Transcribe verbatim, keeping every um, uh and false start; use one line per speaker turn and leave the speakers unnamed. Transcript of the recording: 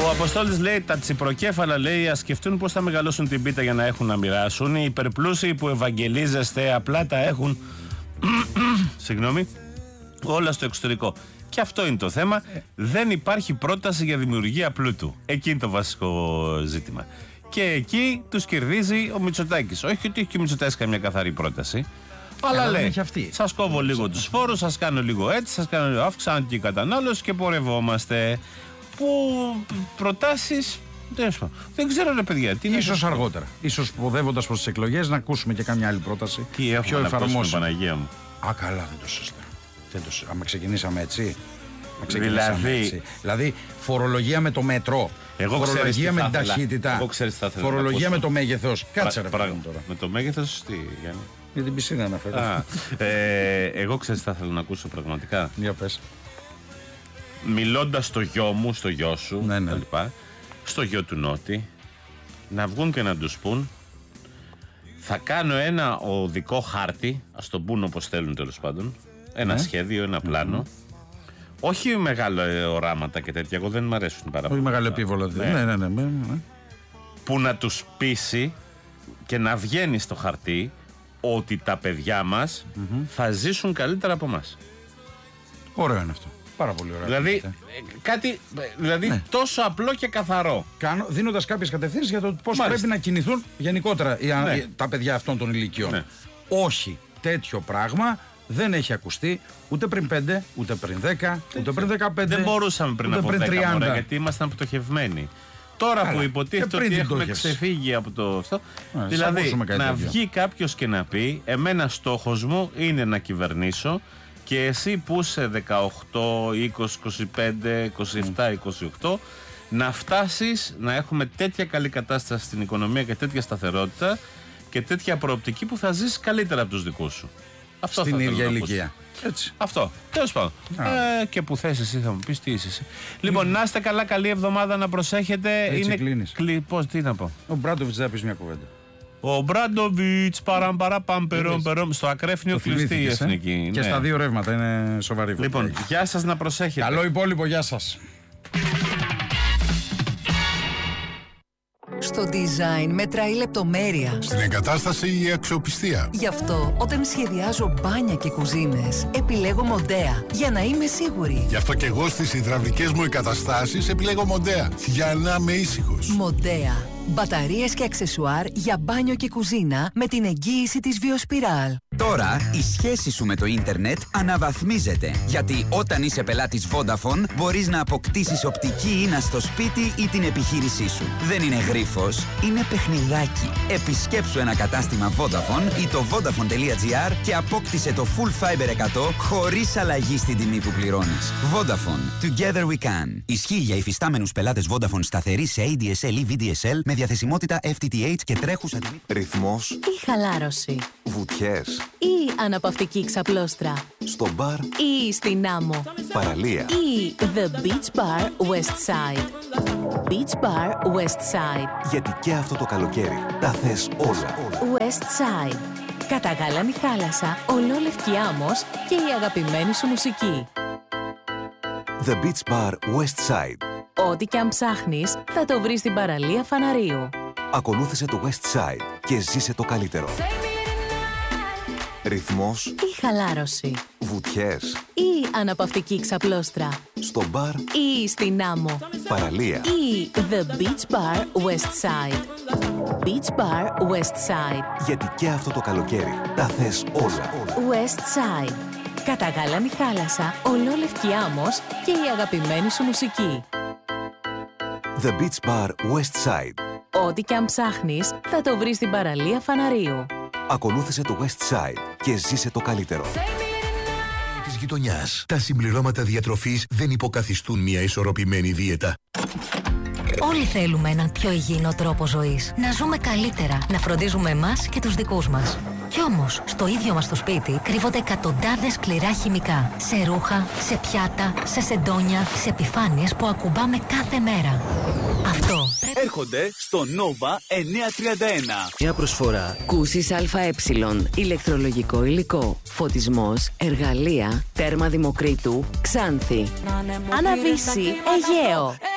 Ο Αποστόλης λέει: τα τσιπροκέφαλα, λέει, ας σκεφτούν πώς θα μεγαλώσουν την πίτα για να έχουν να μοιράσουν. Οι υπερπλούσιοι που ευαγγελίζεστε απλά τα έχουν. Συγγνώμη. Όλα στο εξωτερικό. Και αυτό είναι το θέμα. Δεν υπάρχει πρόταση για δημιουργία πλούτου. Εκεί είναι το βασικό ζήτημα. Και εκεί τους κερδίζει ο Μητσοτάκης. Όχι ότι έχει και ο Μητσοτάκης καμιά καθαρή πρόταση. Αλλά
Έλα,
λέει: σας κόβω λίγο τους φόρους, σας κάνω λίγο έτσι, σας κάνω λίγο αυξάνεται η κατανάλωση και πορευόμαστε. Που προτάσεις. Δεν ξέρω, ρε παιδιά. Τι
ίσως είναι αργότερα. Ίσως ποδεύοντας προς τις εκλογές να ακούσουμε και κάμια άλλη πρόταση.
Τι έχουμε να ακούσουμε, Παναγία μου.
Α, καλά, δεν το συζητάω. Δεν το συζητάω. Άμα ξεκινήσαμε έτσι.
Δηλαδή,
έτσι. Δηλαδή, φορολογία με το μέτρο.
Εγώ
φορολογία με την ταχύτητα.
Εγώ ξέρεις τι θα ήθελα.
Φορολογία με το μέγεθος. Κάτσε, ρε
πράγμα τώρα. Με το μέγεθος, τι, Γιάννη.
Για την πισίνα αναφέρω.
ε, εγώ ξέρεις τι θα ήθελα να ακούσω πραγματικά.
Για πες.
Μιλώντας στο γιο μου, στο γιο σου,
ναι, ναι.
λοιπά, στο γιο του Νότι, να βγουν και να τους πούν: θα κάνω ένα οδικό χάρτη, ας το πούν όπως θέλουν τέλος πάντων, ένα ναι. σχέδιο, ένα πλάνο. Mm-hmm. Όχι μεγάλα οράματα και τέτοια, εγώ δεν μου αρέσουν πάρα πολύ.
Όχι μεγάλο επίβολο. Ναι. Ναι, ναι, ναι, ναι, ναι.
Που να τους πείσει και να βγαίνει στο χαρτί ότι τα παιδιά μας mm-hmm. θα ζήσουν καλύτερα από εμάς.
Ωραίο είναι αυτό. Πάρα πολύ ωραίο.
Δηλαδή, κάτι, δηλαδή ναι. τόσο απλό και καθαρό.
Κάνω, δίνοντας κάποιες κατευθύνσεις για το πώς πρέπει να κινηθούν γενικότερα ναι. τα παιδιά αυτών των ηλικιών. Ναι. Όχι, τέτοιο πράγμα δεν έχει ακουστεί ούτε πριν πέντε, ούτε πριν δέκα, τέτοιο. ούτε πριν δεκαπέντε.
Δεν μπορούσαμε πριν από
πριν
δέκα μωρέ, γιατί ήμασταν πτωχευμένοι. Τώρα Άρα, που υποτίθεται ότι έχουμε ξεφύγει από το αυτό. Yeah, δηλαδή, να βγει κάποιος και να πει: εμένα στόχος μου είναι να κυβερνήσω. Και εσύ που είσαι δεκαοκτώ, είκοσι, είκοσι πέντε, είκοσι επτά, είκοσι οκτώ να φτάσεις να έχουμε τέτοια καλή κατάσταση στην οικονομία και τέτοια σταθερότητα και τέτοια προοπτική που θα ζήσεις καλύτερα από τους δικούς σου. Αυτό
στην
θα
ίδια ηλικία. Έτσι.
Αυτό. Τέλος πάντων. Ε, και που θες εσύ θα μου πεις τι είσαι εσύ. Λοιπόν, mm. να είστε καλά, καλή εβδομάδα, να προσέχετε.
Έτσι
είναι
κλείνεις.
Κλει... Πώς, τι να πω.
Ο Μπράντοβιτς θα πεις μια κουβέντα.
Ο Μπράντοβιτς παραμπαραμπαμ περόμ περόμ στο ακρέφνιο κλειστή η εθνική.
Ε? Ναι. Και στα δύο ρεύματα είναι σοβαρή.
Λοιπόν, γεια σας, να προσέχετε.
Καλό υπόλοιπο, γεια σας.
Στο design μετράει η λεπτομέρεια.
Στην εγκατάσταση η αξιοπιστία.
Γι' αυτό όταν σχεδιάζω μπάνια και κουζίνες επιλέγω Μοντέα για να είμαι σίγουρη.
Γι' αυτό και εγώ στις υδραυλικές μου εγκαταστάσεις επιλέγω Μοντέα για να είμαι ήσυχος.
Μοντέα. Μπαταρίες και αξεσουάρ για μπάνιο και κουζίνα με την εγγύηση της Βιοσπιράλ.
Τώρα η σχέση σου με το ίντερνετ αναβαθμίζεται. Γιατί όταν είσαι πελάτης Vodafone μπορείς να αποκτήσεις οπτική ίνα στο σπίτι ή την επιχείρησή σου. Δεν είναι γρίφος, είναι παιχνιδάκι. Επισκέψου ένα κατάστημα Vodafone ή το vodafone.gr και απόκτησε το Full Fiber εκατό χωρίς αλλαγή στην τιμή που πληρώνεις. Vodafone. Together we can. Ισχύει για υφιστάμενους πελάτες Vodafone σταθερή σε έι ντι ες ελ ή βι ντι ες ελ με διαθεσιμότητα εφ τι τι έιτς και τρέχουσα τιμή.
Ρυθμός
ή χαλάρωση.
Βουτιές
ή αναπαυτική ξαπλώστρα.
Στο μπαρ
ή στην άμμο.
Παραλία
ή The Beach Bar West Side. Beach Bar West Side.
Γιατί και αυτό το καλοκαίρι τα θες όλα.
West Side. Καταγάλανη θάλασσα, ολόλευκη άμμος και η αγαπημένη σου μουσική.
The Beach Bar West Side.
Ό,τι και αν ψάχνεις, θα το βρεις στην παραλία Φαναρίου.
Ακολούθησε το West Side και ζήσε το καλύτερο. Ρυθμός
ή χαλάρωση.
Βουτιές
ή αναπαυτική ξαπλώστρα.
Στο μπαρ
ή στην άμμο.
Παραλία
ή The Beach Bar West Side. Beach Bar West Side.
Γιατί και αυτό το καλοκαίρι τα θες όλα.
West Side. Καταγάλανη θάλασσα, ολόλευκη άμμος και η αγαπημένη σου μουσική.
The Beach Bar West Side.
Ό,τι και αν ψάχνεις, θα το βρεις στην παραλία Φαναρίου.
Ακολούθησε το West Side και ζήσε το καλύτερο.
Της γειτονιάς. Τα συμπληρώματα διατροφής δεν υποκαθιστούν μια ισορροπημένη δίαιτα.
Όλοι θέλουμε έναν πιο υγιεινό τρόπο ζωής. Να ζούμε καλύτερα, να φροντίζουμε εμάς και τους δικούς μας. Κι όμως, στο ίδιο μας το σπίτι κρύβονται εκατοντάδες σκληρά χημικά. Σε ρούχα, σε πιάτα, σε σεντόνια, σε επιφάνειες που ακουμπάμε κάθε μέρα. Αυτό
έρχονται στο Nova εννιακόσια τριάντα ένα.
Μια προσφορά Κούσης ΑΕ, ηλεκτρολογικό υλικό, φωτισμός, εργαλεία, τέρμα Δημοκρίτου, Ξάνθη.
Αναβύση, Αιγαίο.